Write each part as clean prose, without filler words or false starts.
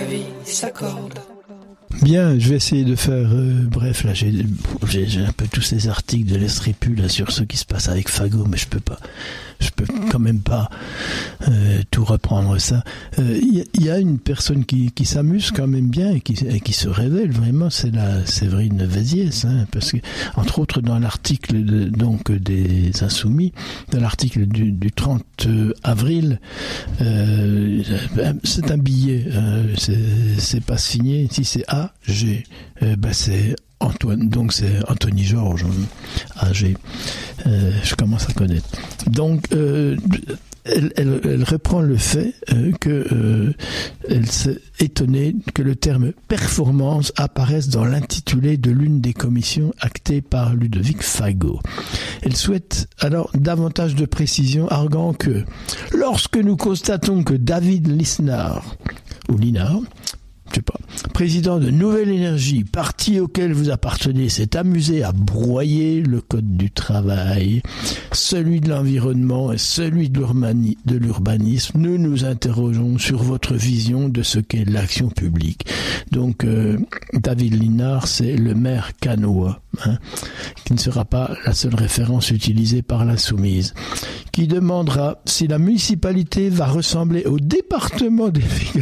vie s'accorde. Bien, je vais essayer de faire bref. Là, j'ai un peu tous ces articles de l'Estrépu là sur ce qui se passe avec Fago, mais je peux quand même pas tout reprendre ça. Il y a une personne qui s'amuse quand même bien et qui se révèle vraiment, c'est la Séverine Véziès, hein, parce que entre autres dans l'article donc des Insoumis, dans l'article du 30 avril, c'est un billet, c'est pas signé. Si c'est AG, c'est Antoine, donc c'est Anthony Georges, AG. Je commence à connaître. Donc, elle reprend le fait elle s'est étonnée que le terme performance apparaisse dans l'intitulé de l'une des commissions actées par Ludovic Fago. Elle souhaite alors davantage de précision, arguant que lorsque nous constatons que David Lisnard, ou Linard, je sais pas, président de Nouvelle Énergie, parti auquel vous appartenez, s'est amusé à broyer le code du travail, celui de l'environnement et celui de l'urbanisme, nous nous interrogeons sur votre vision de ce qu'est l'action publique. Donc, David Linard, c'est le maire cannois, qui ne sera pas la seule référence utilisée par l'Insoumise, qui demandera si la municipalité va ressembler au département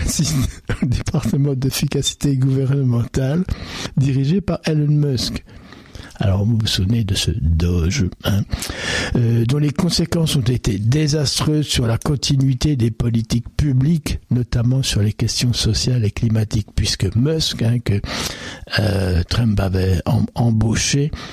d'efficacité gouvernementale dirigé par Elon Musk. Alors, vous vous souvenez de ce Doge, dont les conséquences ont été désastreuses sur la continuité des politiques publiques, notamment sur les questions sociales et climatiques, puisque Musk, que Trump avait embauché,